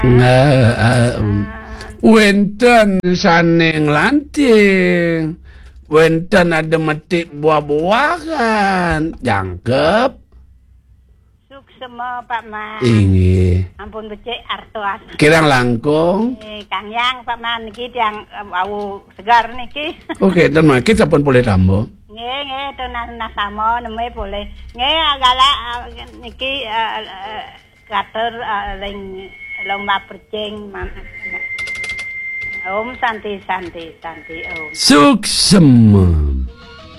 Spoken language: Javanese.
Wenten saning lanting. Wenten ada metik buah-buahan. Jangkep. Suksema Pak Man. Inggih. Ampun becik artos. Kirang langkung. Kang Yang Pak Man niki yang wau segar niki. Oke, terima kita pun boleh tambah. Nggih, tenan nasamo neme boleh. Nggih galak niki katur ling lomba percing. Om santi Om. Suksema.